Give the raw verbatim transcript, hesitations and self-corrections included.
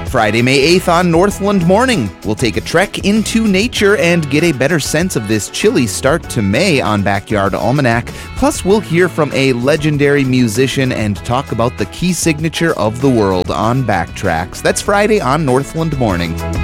Friday, May eighth on Northland Morning. We'll take a trek into nature and get a better sense of this chilly start to May on Backyard Almanac. Plus, we'll hear from a legendary musician and talk about the key signature of the world on Backtracks. That's Friday on Northland Morning.